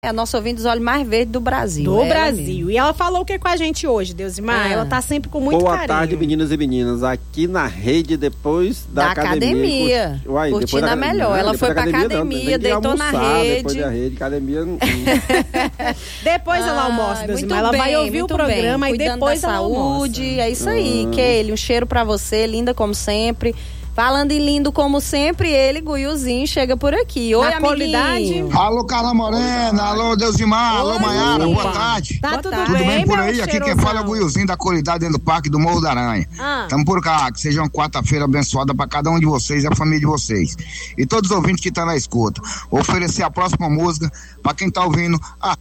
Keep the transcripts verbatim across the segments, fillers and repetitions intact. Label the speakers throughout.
Speaker 1: É a nossa ouvinte dos olhos mais verdes do Brasil.
Speaker 2: Do
Speaker 1: ela
Speaker 2: Brasil.
Speaker 1: mesmo.
Speaker 2: E ela falou o que com a gente hoje, Deusimar? Ah. Ela tá sempre com muito
Speaker 3: Boa
Speaker 2: carinho.
Speaker 3: Boa tarde, meninas e meninas. Aqui na rede, depois da,
Speaker 1: da academia.
Speaker 3: academia. Uai,
Speaker 1: curtindo a melhor. Não, ela foi pra academia, academia não, deitou
Speaker 3: almoçar,
Speaker 1: na rede.
Speaker 3: Depois da rede, academia... Não...
Speaker 2: depois ah, ela almoça, Deusimar. Ela bem, vai ouvir o programa bem. E depois
Speaker 1: da
Speaker 2: ela
Speaker 1: saúde.
Speaker 2: almoça.
Speaker 1: É isso aí, ah. Kelly. Um cheiro pra você, linda como sempre. Falando em lindo como sempre, ele, Guiuzinho, chega por aqui. Oi, amiguinho.
Speaker 4: Alô, Carla Morena, alô, Deusimar, alô, Maiara, boa tarde.
Speaker 2: Tá
Speaker 4: boa
Speaker 2: tudo,
Speaker 4: tarde.
Speaker 2: bem,
Speaker 4: tudo bem por aí?
Speaker 2: cheirosão.
Speaker 4: Aqui quem fala é o Guiuzinho da Qualidade dentro do Parque do Morro da Aranha. Ah. Tamo por cá, que seja uma quarta-feira abençoada pra cada um de vocês e a família de vocês. E todos os ouvintes que estão na escuta. Vou oferecer a próxima música pra quem tá ouvindo a...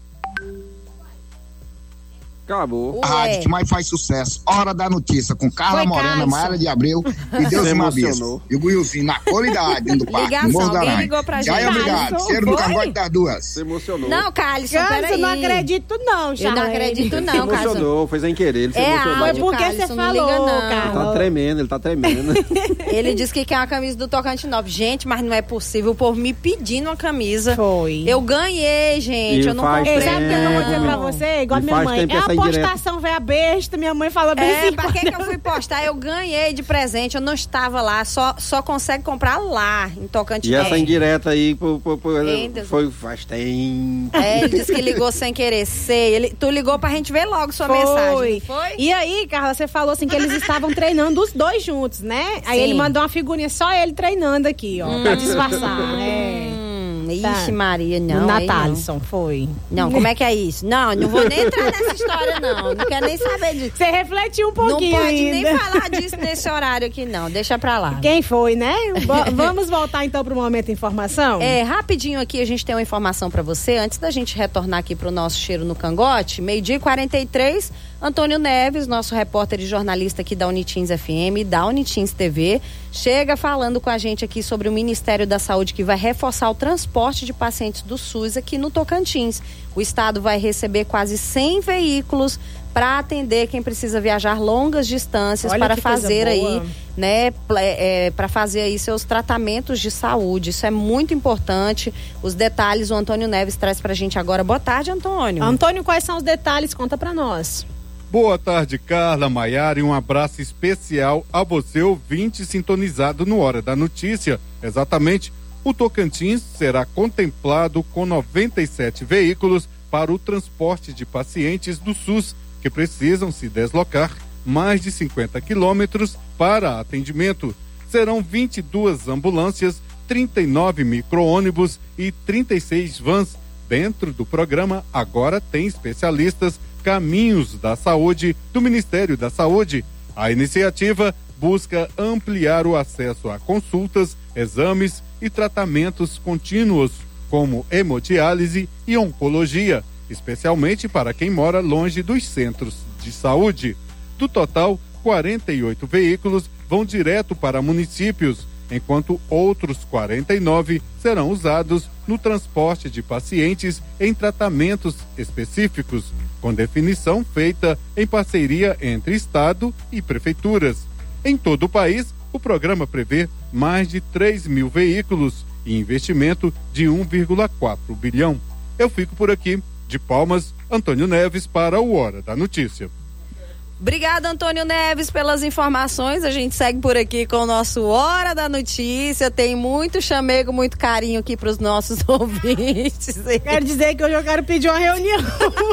Speaker 3: Acabou.
Speaker 4: A rádio que mais faz sucesso. Hora da Notícia, com Carla Foi Morena, Maiara de Abreu e Deusimar Bispo. E o Guiuzinho, na qualidade, dentro do Parque, no Morro da Aranha.
Speaker 1: Ligou pra
Speaker 4: Já
Speaker 1: gente.
Speaker 4: é obrigado. Cheiro no cangote das duas.
Speaker 3: Se emocionou.
Speaker 1: Não, Carlson, peraí.
Speaker 2: Eu não acredito não, Charlene.
Speaker 1: Eu não acredito não,
Speaker 3: Carlson. Se emocionou, foi sem querer, ele se
Speaker 1: é
Speaker 3: emocionou.
Speaker 2: Foi porque Carlson, você falou,
Speaker 1: não liga, não.
Speaker 3: Ele tá tremendo, ele tá tremendo.
Speaker 1: Ele disse que quer uma camisa do Tocantinópolis. Gente, mas não é possível, o povo me pedindo uma camisa.
Speaker 2: Foi.
Speaker 1: Eu ganhei, gente,
Speaker 3: e
Speaker 1: eu não comprei.
Speaker 2: Sabe o que eu vou dizer pra você? Igual a minha mãe. É uma postação, velho, besta, minha mãe falou bem
Speaker 1: é,
Speaker 2: assim.
Speaker 1: Pra que que eu fui postar? Eu ganhei de presente, eu não estava lá, só, só consegue comprar lá, em Tocantinópolis.
Speaker 3: E essa indireta aí, por, por, por, foi faz tempo.
Speaker 1: É, ele disse que ligou sem querer ser, ele, tu ligou pra gente ver logo sua
Speaker 2: foi.
Speaker 1: mensagem, foi?
Speaker 2: E aí, Carla, você falou assim que eles estavam treinando os dois juntos, né? Aí Sim. ele mandou uma figurinha, só ele treinando aqui, ó, hum. pra disfarçar, é.
Speaker 1: Ixi, tá. Maria, não.
Speaker 2: O Natalson, foi.
Speaker 1: Não, como é que é isso? Não, não vou nem entrar nessa história, não. Não quero nem saber disso.
Speaker 2: Você refletiu um pouquinho.
Speaker 1: Não pode
Speaker 2: ainda.
Speaker 1: nem falar disso nesse horário aqui, não. Deixa pra lá.
Speaker 2: Quem foi, né? Vamos voltar então pro Momento Informação?
Speaker 1: É, rapidinho aqui a gente tem uma informação pra você. Antes da gente retornar aqui pro nosso cheiro no cangote, meio-dia e quarenta e três, Antônio Neves, nosso repórter e jornalista aqui da Unitins F M, da Unitins T V, chega falando com a gente aqui sobre o Ministério da Saúde que vai reforçar o transporte de pacientes do SUS aqui no Tocantins. O estado vai receber quase cem veículos para atender quem precisa viajar longas distâncias. Olha, para fazer aí, né, é, para fazer aí seus tratamentos de saúde. Isso é muito importante. Os detalhes o Antônio Neves traz pra gente agora. Boa tarde, Antônio.
Speaker 2: Antônio, quais são os detalhes? Conta pra nós.
Speaker 5: Boa tarde, Carla, Maiara, e um abraço especial a você, ouvinte sintonizado no Hora da Notícia. Exatamente, o Tocantins será contemplado com noventa e sete veículos para o transporte de pacientes do SUS que precisam se deslocar mais de cinquenta quilômetros para atendimento. Serão vinte e duas ambulâncias, trinta e nove micro-ônibus e trinta e seis vans. Dentro do programa Agora Tem Especialistas, Caminhos da Saúde, do Ministério da Saúde. A iniciativa busca ampliar o acesso a consultas, exames e tratamentos contínuos, como hemodiálise e oncologia, especialmente para quem mora longe dos centros de saúde. Do total, quarenta e oito veículos vão direto para municípios, enquanto outros quarenta e nove serão usados no transporte de pacientes em tratamentos específicos, com definição feita em parceria entre Estado e prefeituras. Em todo o país, o programa prevê mais de três mil veículos e investimento de um vírgula quatro bilhão. Eu fico por aqui. De Palmas, Antônio Neves para o Hora da Notícia.
Speaker 1: Obrigada, Antônio Neves, pelas informações. A gente segue por aqui com o nosso Hora da Notícia. Tem muito chamego, muito carinho aqui para os nossos ouvintes.
Speaker 2: Quero dizer que hoje eu quero pedir uma reunião.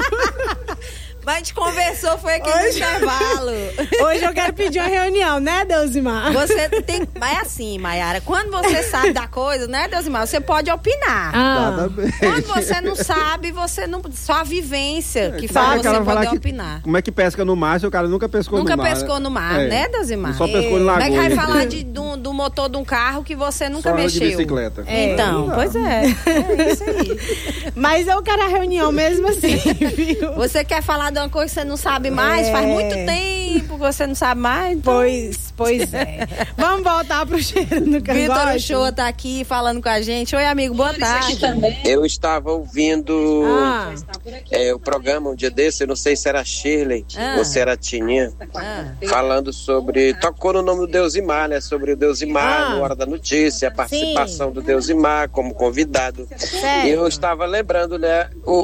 Speaker 1: Mas a gente conversou, foi aqui hoje... no intervalo.
Speaker 2: Hoje eu quero pedir uma reunião, né, Deusimar?
Speaker 1: Você tem... Mas é assim, Maiara, quando você sabe da coisa, né, Deusimar, você pode opinar.
Speaker 2: Ah.
Speaker 1: Quando você não sabe, você não... Só a vivência que faz você poder opinar.
Speaker 3: Como é que pesca no mar se o cara nunca pescou
Speaker 1: nunca
Speaker 3: no mar?
Speaker 1: Nunca pescou no mar, é. né, Deusimar?
Speaker 3: Só pescou em lagoa.
Speaker 1: Como é que vai falar de, do, do motor de um carro que você nunca
Speaker 3: só
Speaker 1: mexeu?
Speaker 3: De bicicleta.
Speaker 1: É. Então, pois é. É isso aí.
Speaker 2: Mas eu quero a reunião mesmo assim, viu?
Speaker 1: Você quer falar de uma coisa que você não sabe mais, é. faz muito tempo que você não sabe mais. Então...
Speaker 2: Pois, pois é. Vamos voltar pro cheiro no cangote.
Speaker 1: Vitor Uchoa tá aqui falando com a gente. Oi, amigo, boa tarde.
Speaker 6: Eu estava ouvindo ah. é, o programa um dia desse, eu não sei se era a Shirley ah. ou se era a Tininha, ah. falando sobre, tocou no nome do Deusimar, né, sobre o Deusimar ah. no Hora da Notícia, a participação Sim. do Deusimar como convidado.
Speaker 2: Sério?
Speaker 6: E eu estava lembrando, né, o,